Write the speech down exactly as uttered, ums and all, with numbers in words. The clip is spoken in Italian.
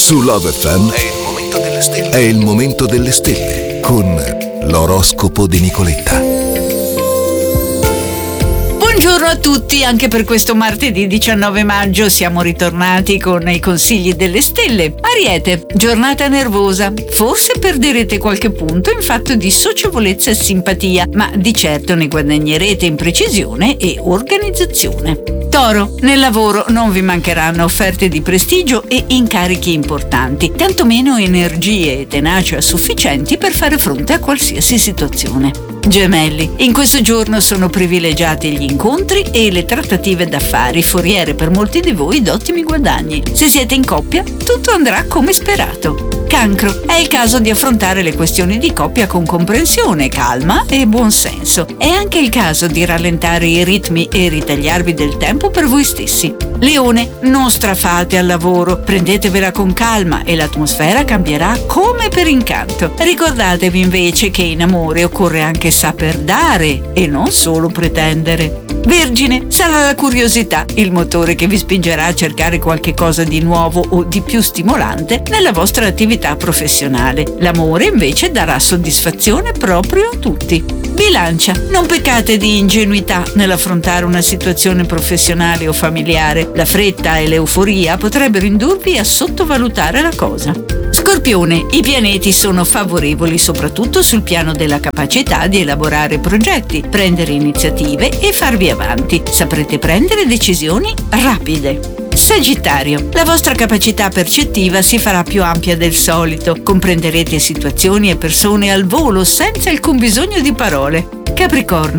Su Love F M è il momento delle stelle. È il momento delle stelle con l'oroscopo di Nicoletta. Buongiorno a tutti, anche per questo martedì diciannove maggio siamo ritornati con i consigli delle stelle. Ariete, giornata nervosa, forse perderete qualche punto in fatto di socievolezza e simpatia, ma di certo ne guadagnerete in precisione e organizzazione. Toro, nel lavoro non vi mancheranno offerte di prestigio e incarichi importanti, tantomeno energie e tenacia sufficienti per fare fronte a qualsiasi situazione. Gemelli, in questo giorno sono privilegiati gli incontri e le trattative d'affari, foriere per molti di voi d'ottimi guadagni. Se siete in coppia, tutto andrà come sperato. Cancro, è il caso di affrontare le questioni di coppia con comprensione, calma e buonsenso. È anche il caso di rallentare i ritmi e ritagliarvi del tempo per voi stessi. Leone, non strafate al lavoro, prendetevela con calma e l'atmosfera cambierà come per incanto. Ricordatevi invece che in amore occorre anche saper dare e non solo pretendere. Vergine, sarà la curiosità il motore che vi spingerà a cercare qualche cosa di nuovo o di più stimolante nella vostra attività professionale. L'amore invece darà soddisfazione proprio a tutti. Bilancia, non peccate di ingenuità nell'affrontare una situazione professionale o familiare. La fretta e l'euforia potrebbero indurvi a sottovalutare la cosa. Scorpione, i pianeti sono favorevoli soprattutto sul piano della capacità di elaborare progetti, prendere iniziative e farvi avanti. Saprete prendere decisioni rapide. Sagittario, la vostra capacità percettiva si farà più ampia del solito. Comprenderete situazioni e persone al volo senza alcun bisogno di parole. Capricorno,